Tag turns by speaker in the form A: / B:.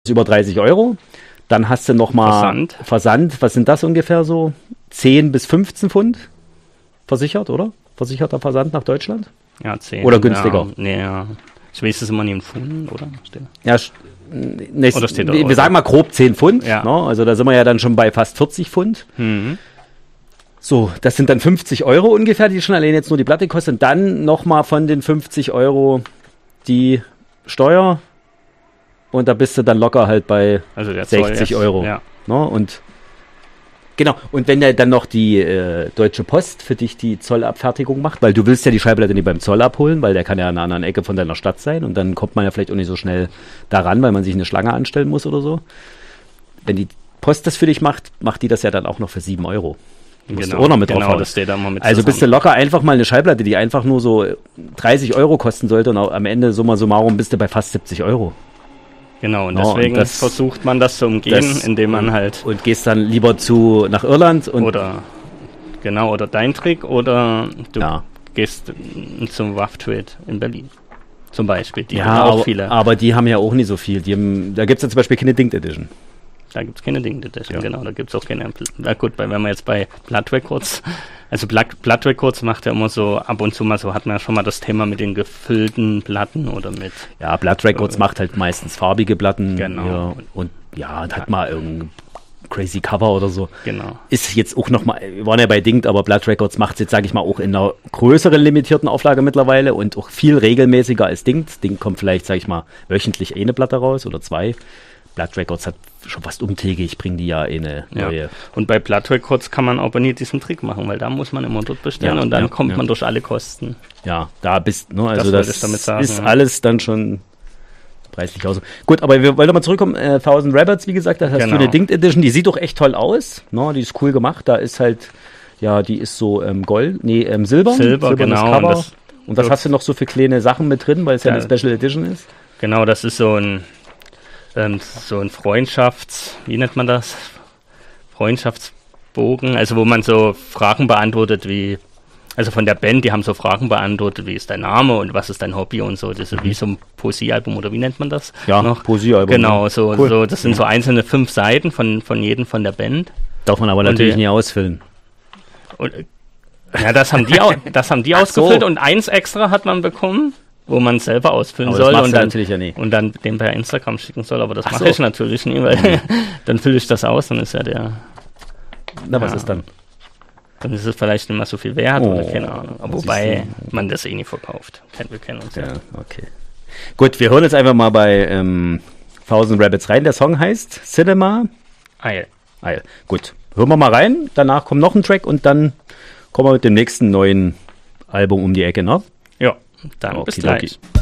A: über 30 Euro. Dann hast du nochmal Versand. Was sind das ungefähr so? 10 bis 15 Pfund versichert, oder? Versicherter Versand nach Deutschland?
B: Ja, 10.
A: Oder günstiger?
B: Ja, nee, ja. Ich weiß es immer nicht in Pfunden, oder?
A: Ja,
B: oder steht da
A: wir sagen mal grob 10 Pfund.
B: Ja.
A: Ne? Also da sind wir ja dann schon bei fast 40 Pfund.
B: Mhm.
A: So, das sind dann 50 Euro ungefähr, die schon allein jetzt nur die Platte kosten. Und dann nochmal von den 50 Euro die Steuer. Und da bist du dann locker halt bei
B: also der
A: 60 Euro.
B: Ja.
A: Ne? Und genau, und wenn ja dann noch die Deutsche Post für dich die Zollabfertigung macht, weil du willst ja die Schallplatte nicht beim Zoll abholen, weil der kann ja an einer anderen Ecke von deiner Stadt sein und dann kommt man ja vielleicht auch nicht so schnell daran, weil man sich eine Schlange anstellen muss oder so. Wenn die Post das für dich macht, macht die das ja dann auch noch für 7 Euro.
B: Genau,
A: auch noch mit drauf
B: das steht da mal mit
A: also bist du locker einfach mal eine Schallplatte, die einfach nur so 30 Euro kosten sollte und am Ende summa summarum bist du bei fast 70 Euro.
B: Genau, und deswegen versucht man das zu umgehen, indem man halt...
A: Und gehst dann lieber nach Irland und...
B: Oder dein Trick, oder du gehst zum WAF-Trade in Berlin. Zum Beispiel. Die haben auch viele.
A: Aber die haben ja auch nicht so viel. Da gibt es ja zum Beispiel keine Dinged Edition.
B: Da gibt es keine Dinged Edition, genau. Da gibt es auch keine... Na gut, wenn man jetzt bei Blood Records... Also Blood Records macht ja immer so, ab und zu mal so, hat man ja schon mal das Thema mit den gefüllten Platten oder mit...
A: Ja, Blood Records macht halt meistens farbige Platten.
B: Genau.
A: Ja, und hat mal irgendein crazy Cover oder so.
B: Genau.
A: Ist jetzt auch nochmal, wir waren ja bei Dinged, aber Blood Records macht es jetzt, sage ich mal, auch in einer größeren limitierten Auflage mittlerweile und auch viel regelmäßiger als Dinged. Dinged kommt vielleicht, sage ich mal, wöchentlich eine Platte raus oder 2. Blood Records hat schon fast umtägig, bringen die ja eine neue.
B: Und bei Blood Records kann man aber nie diesen Trick machen, weil da muss man immer dort bestellen und dann kommt man durch alle Kosten.
A: Ja, da bist, ne, also
B: das damit sagen,
A: ist alles dann schon preislich aus. Gut, aber wir wollen nochmal zurückkommen, 1000 Rabbits, wie gesagt, da hast du eine Dinged Edition, die sieht doch echt toll aus, ne, die ist cool gemacht, da ist halt, die ist so Silber,
B: genau.
A: Und das hast du noch so für kleine Sachen mit drin, weil es ja eine Special Edition ist.
B: Genau, das ist so ein wie nennt man das? Freundschaftsbogen, also wo man so Fragen beantwortet also von der Band, die haben so Fragen beantwortet, wie ist dein Name und was ist dein Hobby und so, das ist wie so ein Poesiealbum oder wie nennt man das?
A: Ja, Poesiealbum.
B: Genau, so das sind so einzelne 5 Seiten von jedem von der Band.
A: Darf man aber natürlich nie ausfüllen.
B: Das haben die ausgefüllt und eins extra hat man bekommen, wo man es selber ausfüllen soll und dann dem per Instagram schicken soll, aber das mache ich natürlich nie, weil dann fülle ich das aus, dann ist ja der...
A: was ist dann?
B: Dann ist es vielleicht nicht mehr so viel wert oder keine Ahnung, aber wobei man das nie verkauft. Wir kennen uns ja.
A: Okay. Gut, wir hören jetzt einfach mal bei 1000 Rabbits rein. Der Song heißt Cinema
B: Isle.
A: Gut, hören wir mal rein, danach kommt noch ein Track und dann kommen wir mit dem nächsten neuen Album um die Ecke, ne?
B: Ja. Dann bis gleich.